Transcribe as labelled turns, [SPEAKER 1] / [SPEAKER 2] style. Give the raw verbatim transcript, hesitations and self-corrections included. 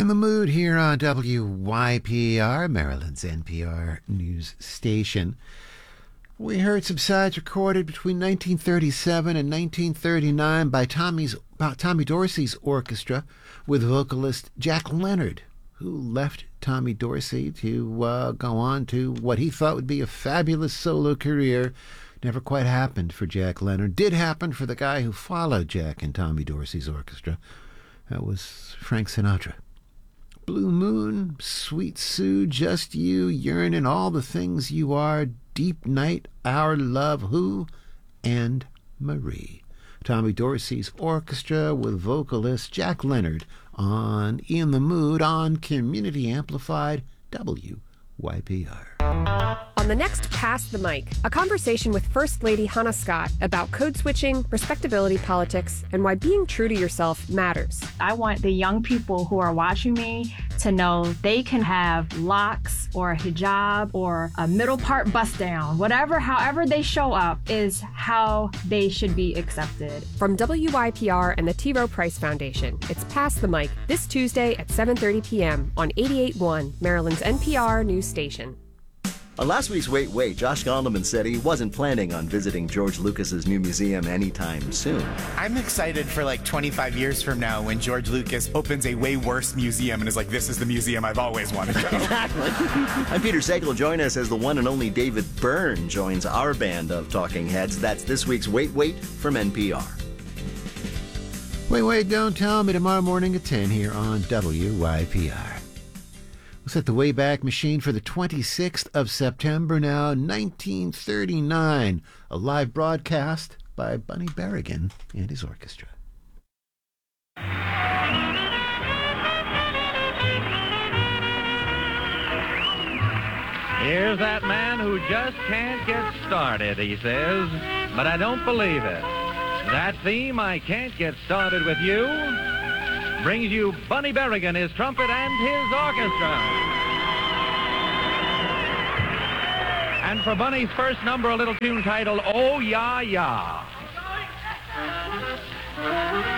[SPEAKER 1] In the mood here on W Y P R, Maryland's N P R news station. We heard some sides recorded between nineteen thirty-seven and nineteen thirty-nine by Tommy's, by Tommy Dorsey's orchestra with vocalist Jack Leonard, who left Tommy Dorsey to uh, go on to what he thought would be a fabulous solo career. Never quite happened for Jack Leonard. Did happen for the guy who followed Jack in Tommy Dorsey's orchestra. That was Frank Sinatra. Blue Moon, Sweet Sue, Just You, Yearnin', All the Things You Are, Deep Night, Our Love, Who, and Marie. Tommy Dorsey's orchestra with vocalist Jack Leonard on In the Mood on Community Amplified W Y P R.
[SPEAKER 2] On the next Pass the Mic, a conversation with First Lady Hannah Scott about code switching, respectability politics, and why being true to yourself matters.
[SPEAKER 3] I want the young people who are watching me to know they can have locks or a hijab or a middle part bust down. Whatever, however they show up is how they should be accepted.
[SPEAKER 2] From W Y P R and the T. Rowe Price Foundation, it's Pass the Mic this Tuesday at seven thirty p.m. on eighty-eight point one, Maryland's N P R news station.
[SPEAKER 4] On last week's Wait, Wait, Josh Gondelman said he wasn't planning on visiting George Lucas's new museum anytime soon.
[SPEAKER 5] I'm excited for like twenty-five years from now when George Lucas opens a way worse museum and is like, this is the museum I've always wanted to go.
[SPEAKER 4] Exactly. I'm Peter Sagal. Join us as the one and only David Byrne joins our band of talking heads. That's this week's Wait, Wait from N P R.
[SPEAKER 1] Wait, wait, don't tell me tomorrow morning at ten here on W Y P R. We'll set the Wayback Machine for the twenty-sixth of September now, nineteen thirty-nine. A live broadcast by Bunny Berrigan and his orchestra.
[SPEAKER 6] Here's that man who just can't get started, he says, but I don't believe it. That theme, I Can't Get Started With You, brings you Bunny Berrigan, his trumpet, and his orchestra. And for Bunny's first number, a little tune titled Oh Ya Ya.